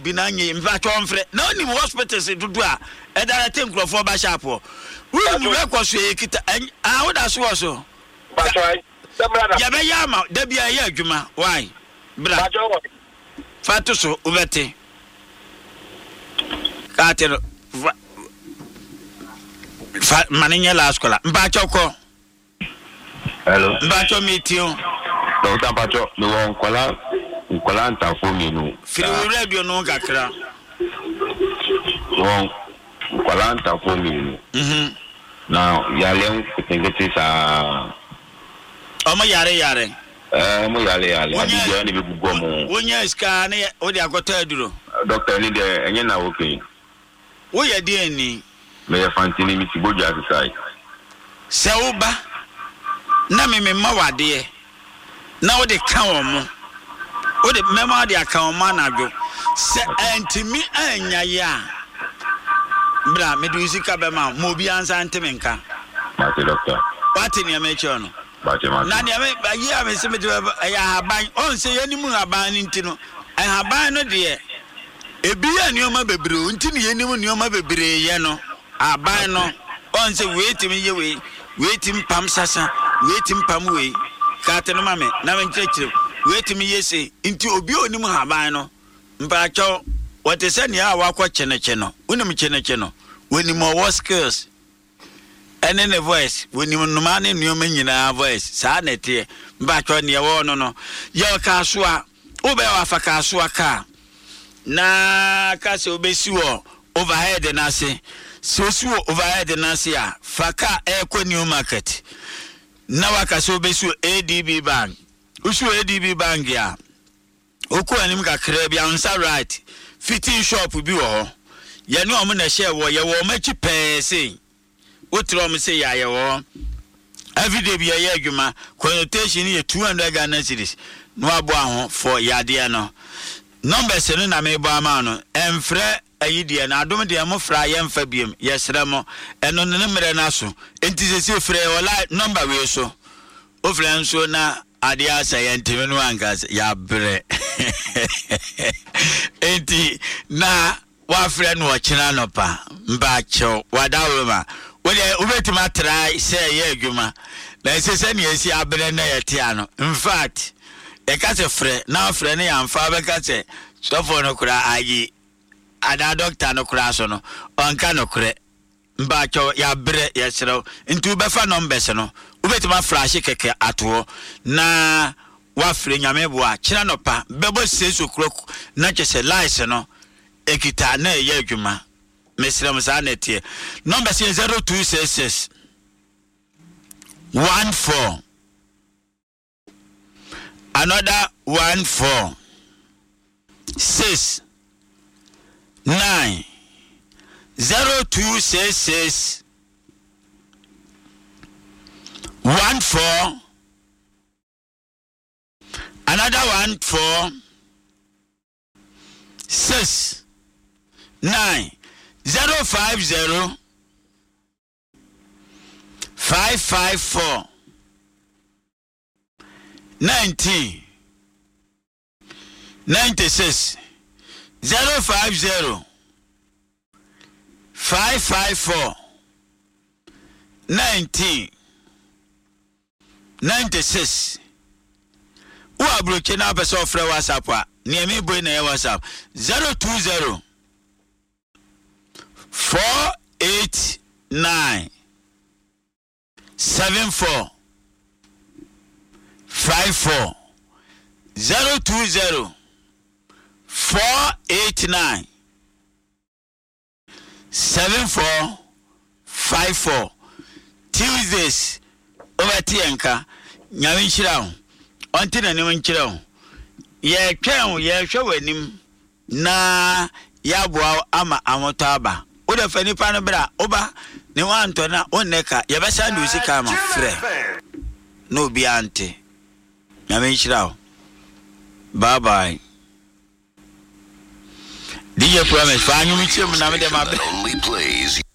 bi na nye mfa chomfre na oni hospital se dudu a edara tem krofo ba sharp wo mu record so ekita wo da so ya be ya ma da bia ya adwuma why bra fatu so ubete katero maninya la skola mba choko hello mba cho metio Dr. Pacho no won kola ntafo mi no firi radio no kakra won kola ntafo mi no now ya le ngeti sa omo yare mo yale abi ni be gugu mo wonya iska ne o de akota aduro doctor ni de enye na okay wo ye de ani me ya fantini mi ti boja sai se wo ba na me ma wade na wo de ka wo mo wo de mema de aka wo ma na dwo se antimi anya ya bra me du sika be ma mo bi ansa ntime nka ma te doctor wati ni me che ono ma na ne me ya me se me ya haban on se yani mu haban nti no haban no de ebi ya nioma bebre nti ne yani mu nioma bebre ye no haban no on se wait me ye wait pam sasa wait pam we ka te no mame na me nkyekire wait me ye se nti obi oni mu haban no mpa cho wote se ne a wakọ cheneche no unim cheneche no woni mo what skills and in a voice when you no man in your menyina voice sa na tie mba cho ne wo no ye ka so a obe wa fa ka so aka na ka se obesi wo overhead na se so su overhead na se a fa ka e new market na wa ka se obesi ADB bank usu ADB bank ya oku anim ka kra bia unsa right fitting shop bi wo ye no mo na share wo ye wo machi pese utrom say ya ye wo everyday bia ye adwuma connotation ye 200 Ghana cedis no abo aho for yade no numbers no na me bo ama no emfre ayidie na adom de mo fra ye mfa biem ye sere mo eno ne mere na so enti se frɛ wala number we so o frɛ nso na ade asa ye ntime no angas ya bre enti na wa frɛ no ochina no pa mba chew wadawroma wode ubetima try say ye adwuma na se ne esi abre na ye tia no in fact e ka se frɛ na frɛ ne ya mfa be ka se sofo no kura ayi ada doctor no kura so no onka no kure mba chew ya bre ye sere nti ubefa numbers no ubetima flash keke ato na wa frɛ nyame bo a kira no pa bebo seso kuro na chese lies no ekita na ye adwuma mesram sa na tie number 0266 14 another 14 6 9 0266 14 another 14 6 9 050 554 19 96 050 554 19 96 Wa bloke na person frɛ WhatsApp a ne me boy na WhatsApp 020 489 74 54 020 489 74 54 Tuesdays over tienka nyame nhyira onti na nim nkyira ho ye twɛn ye hwɛ w'anim na ya boa ama amoto aba o da fani pa no bra oba ne wanto na oneka ye be sa ndu sika ma frɛ no bi ante nyame nhyira ho bye bye DJ Promise fa anyum kyem na me dem abe